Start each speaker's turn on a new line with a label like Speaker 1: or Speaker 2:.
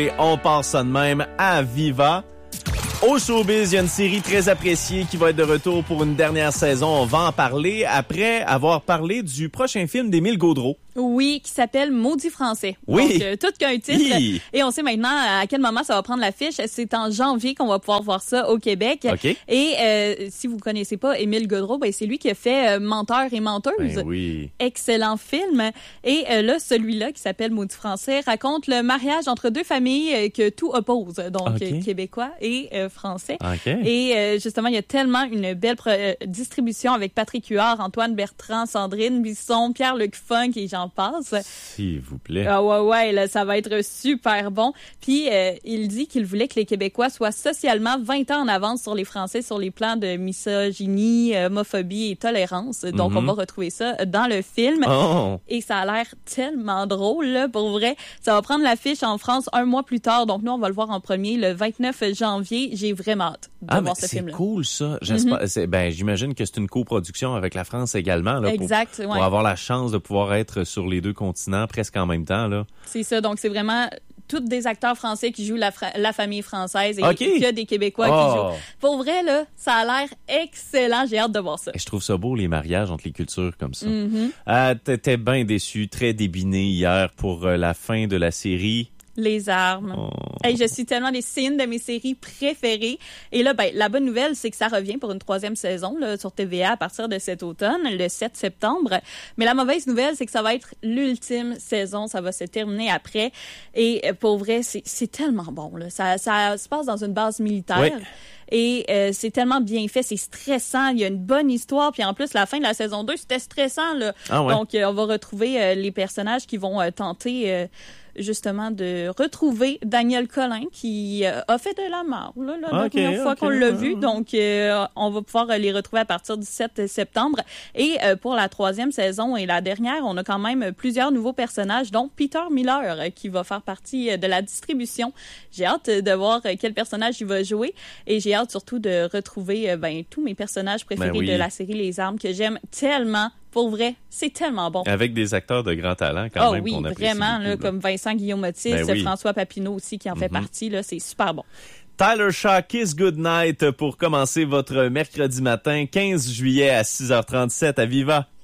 Speaker 1: Et on part ça de même à Viva. Au showbiz, il y a une série très appréciée qui va être de retour pour une dernière saison. On va en parler après avoir parlé du prochain film d'Émile Gaudreau.
Speaker 2: Oui, qui s'appelle Maudit français.
Speaker 1: Oui.
Speaker 2: Donc, tout qu'un titre.
Speaker 1: Oui.
Speaker 2: Et on sait maintenant à quel moment ça va prendre l'affiche. C'est en janvier qu'on va pouvoir voir ça au Québec.
Speaker 1: OK.
Speaker 2: Et si vous connaissez pas Émile Gaudreau, ben c'est lui qui a fait Menteur et menteuse.
Speaker 1: Ben oui.
Speaker 2: Excellent film. Et là, celui-là, qui s'appelle Maudit français, raconte le mariage entre deux familles que tout oppose. Donc,
Speaker 1: OK.
Speaker 2: québécois et français.
Speaker 1: OK.
Speaker 2: Et justement, il y a tellement une belle distribution avec Patrick Huard, Antoine Bertrand, Sandrine Bisson, Pierre-Luc Funk et j'en passe.
Speaker 1: S'il vous plaît.
Speaker 2: Ah ouais, là, ça va être super bon. Puis, il dit qu'il voulait que les Québécois soient socialement 20 ans en avance sur les Français sur les plans de misogynie, homophobie et tolérance. Donc, on va retrouver ça dans le film.
Speaker 1: Oh.
Speaker 2: Et ça a l'air tellement drôle, là, pour vrai. Ça va prendre l'affiche en France un mois plus tard. Donc, nous, on va le voir en premier le 29 janvier. J'ai vraiment hâte de voir ce film-là.
Speaker 1: C'est cool, ça. J'espère. J'imagine que c'est une coproduction avec la France également, là.
Speaker 2: Exact, ouais.
Speaker 1: Pour avoir la chance de pouvoir être sur les deux continents presque en même temps, là.
Speaker 2: C'est ça. Donc, c'est vraiment tous des acteurs français qui jouent la famille française et
Speaker 1: OK.
Speaker 2: que des Québécois qui jouent. Pour vrai, là, ça a l'air excellent. J'ai hâte de voir ça.
Speaker 1: Je trouve ça beau, les mariages entre les cultures comme ça. T'étais bien déçu, très débiné hier pour la fin de la série.
Speaker 2: Les armes.
Speaker 1: Oh.
Speaker 2: Hey, je suis tellement c'est une de mes séries préférées. Et là, ben, la bonne nouvelle, c'est que ça revient pour une 3e saison là, sur TVA à partir de cet automne, le 7 septembre. Mais la mauvaise nouvelle, c'est que ça va être l'ultime saison. Ça va se terminer après. Et pour vrai, c'est tellement bon. Là. Ça se passe dans une base militaire.
Speaker 1: Oui.
Speaker 2: Et c'est tellement bien fait, c'est stressant, il y a une bonne histoire, puis en plus, la fin de la saison 2, c'était stressant, là.
Speaker 1: Ah ouais.
Speaker 2: Donc, on va retrouver les personnages qui vont tenter justement de retrouver Daniel Collin, qui a fait de la mort, là, la première fois qu'on l'a vu. Donc, on va pouvoir les retrouver à partir du 7 septembre. Et pour la 3e saison et la dernière, on a quand même plusieurs nouveaux personnages, dont Peter Miller, qui va faire partie de la distribution. J'ai hâte de voir quel personnage il va jouer. Et j'ai hâte surtout de retrouver tous mes personnages préférés de la série Les Armes, que j'aime tellement. Pour vrai, c'est tellement bon.
Speaker 1: Avec des acteurs de grand talent quand même
Speaker 2: oui,
Speaker 1: qu'on apprécie
Speaker 2: vraiment,
Speaker 1: beaucoup,
Speaker 2: là, comme Vincent Guillaume-Otis, François Papineau aussi qui en fait partie, là, c'est super bon.
Speaker 1: Tyler Shaw, Kiss Goodnight pour commencer votre mercredi matin, 15 juillet à 6h37 à Viva.